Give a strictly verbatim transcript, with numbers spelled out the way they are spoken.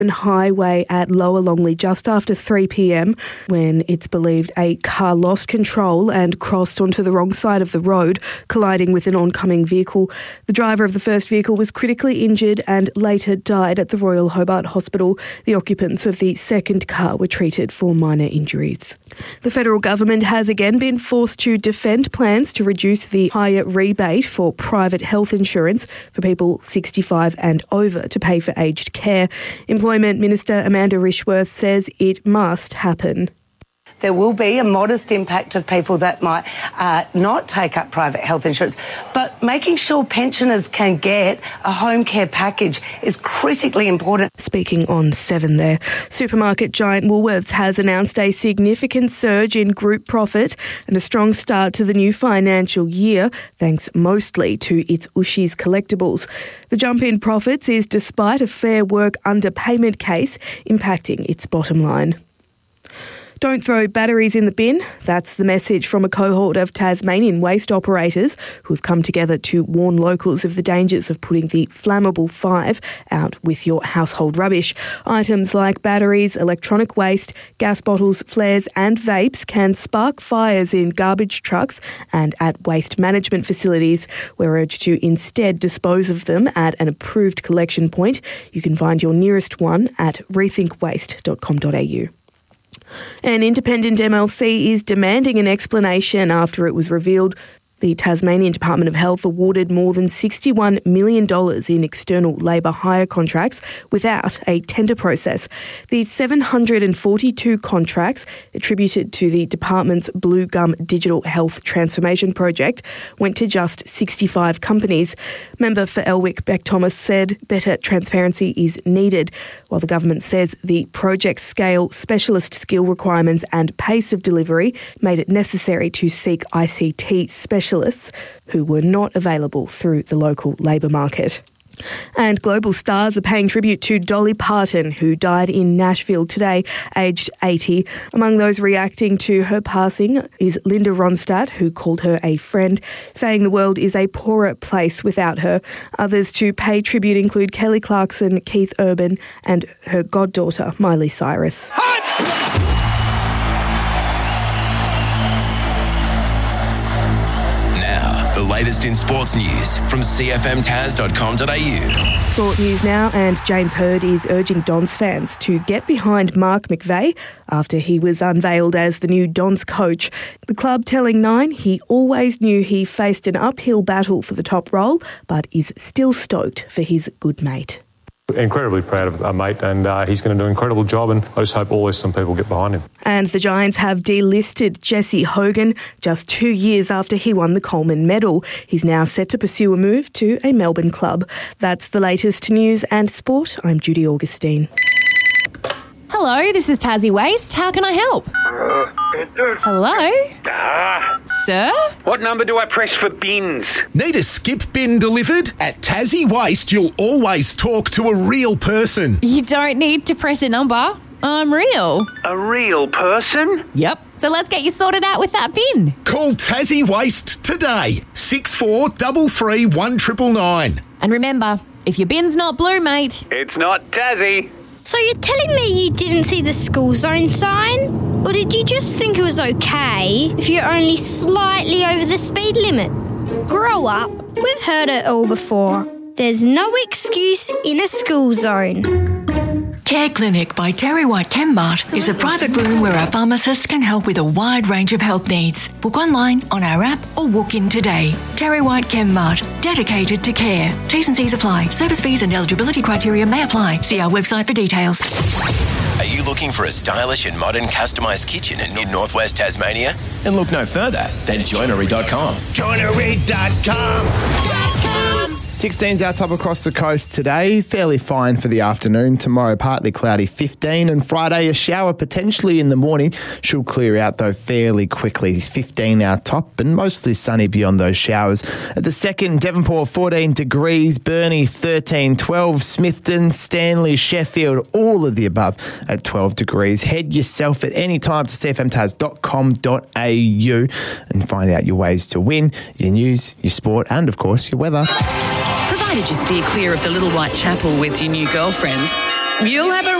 Highway at Lower Longley just after three p.m. when it's believed a car lost control and crossed onto the wrong side of the road, colliding with an oncoming vehicle. The driver of the first vehicle was critically injured and later died at the Royal Hobart Hospital. The occupants of the second car were treated for minor injuries. The federal government has again been forced to defend plans to reduce the higher rebate for private health insurance for people sixty-five and over to pay for aged care. Employment Minister Amanda Rishworth says it must happen. There will be a modest impact of people that might uh, not take up private health insurance, but making sure pensioners can get a home care package is critically important. Speaking on Seven there, supermarket giant Woolworths has announced a significant surge in group profit and a strong start to the new financial year, thanks mostly to its Ooshies collectibles. The jump in profits is despite a Fair Work underpayment case impacting its bottom line. Don't throw batteries in the bin. That's the message from a cohort of Tasmanian waste operators who have come together to warn locals of the dangers of putting the flammable five out with your household rubbish. Items like batteries, electronic waste, gas bottles, flares and vapes can spark fires in garbage trucks and at waste management facilities. We're urged to instead dispose of them at an approved collection point. You can find your nearest one at rethink waste dot com dot a u. An independent M L C is demanding an explanation after it was revealed the Tasmanian Department of Health awarded more than sixty-one million dollars in external labour hire contracts without a tender process. The seven hundred forty-two contracts attributed to the department's Blue Gum Digital Health Transformation Project went to just sixty-five companies. Member for Elwick, Beck Thomas, said better transparency is needed, while the government says the project's scale, specialist skill requirements and pace of delivery made it necessary to seek I C T specialists who were not available through the local labour market. And global stars are paying tribute to Dolly Parton, who died in Nashville today, aged eighty. Among those reacting to her passing is Linda Ronstadt, who called her a friend, saying the world is a poorer place without her. Others to pay tribute include Kelly Clarkson, Keith Urban and her goddaughter, Miley Cyrus. The latest in sports news from c f m taz dot com dot a u. Sport news now, and James Hird is urging Dons fans to get behind Mark McVeigh after he was unveiled as the new Dons coach. The club telling Nine he always knew he faced an uphill battle for the top role, but is still stoked for his good mate. Incredibly proud of our mate, and uh, he's going to do an incredible job, and I just hope always some people get behind him. And the Giants have delisted Jesse Hogan just two years after he won the Coleman Medal. He's now set to pursue a move to a Melbourne club. That's the latest news and sport. I'm Judy Augustine. Hello, this is Tassie Waste. How can I help? Hello? Ah. Sir? What number do I press for bins? Need a skip bin delivered? At Tassie Waste, you'll always talk to a real person. You don't need to press a number. I'm real. A real person? Yep. So let's get you sorted out with that bin. Call Tassie Waste today. six four three three one nine nine nine. And remember, if your bin's not blue, mate... It's not Tassie. So you're telling me you didn't see the school zone sign? Or did you just think it was okay if you're only slightly over the speed limit? Grow up. We've heard it all before. There's no excuse in a school zone. Care Clinic by Terry White Chemmart is a private room where our pharmacists can help with a wide range of health needs. Book online, on our app or walk in today. Terry White Chemmart, dedicated to care. T's and C's apply. Service fees and eligibility criteria may apply. See our website for details. Are you looking for a stylish and modern customised kitchen in mid-northwest Tasmania? Then look no further than joinery dot com. joinery dot com. sixteen's our top across the coast today. Fairly fine for the afternoon. Tomorrow, partly cloudy, fifteen. And Friday, a shower potentially in the morning. Should clear out, though, fairly quickly. fifteen our top and mostly sunny beyond those showers. At the second, Devonport, fourteen degrees. Burnie, thirteen, twelve. Smithton, Stanley, Sheffield, all of the above at twelve degrees. Head yourself at any time to c f m taz dot com dot a u and find out your ways to win, your news, your sport, and, of course, your weather. Provided you steer clear of the Little White Chapel with your new girlfriend. You'll have a